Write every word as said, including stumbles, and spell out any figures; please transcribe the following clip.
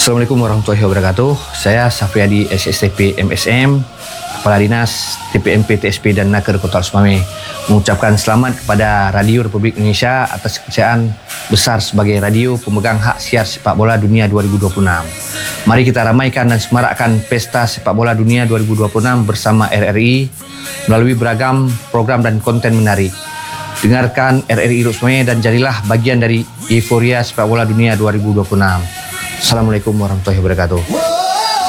Assalamualaikum warahmatullahi wabarakatuh. Saya Safriadi S S T P M S M, Kepala Dinas T P M P T S P dan Naker Kota Alsemame, mengucapkan selamat kepada Radio Republik Indonesia atas kepercayaan besar sebagai radio pemegang hak siar sepak bola dunia dua ribu dua puluh enam. Mari kita ramaikan dan semarakkan pesta sepak bola dunia dua ribu dua puluh enam bersama R R I melalui beragam program dan konten menarik. Dengarkan R R I Alsemame dan jadilah bagian dari euforia sepak bola dunia dua ribu dua puluh enam. Assalamualaikum warahmatullahi wabarakatuh.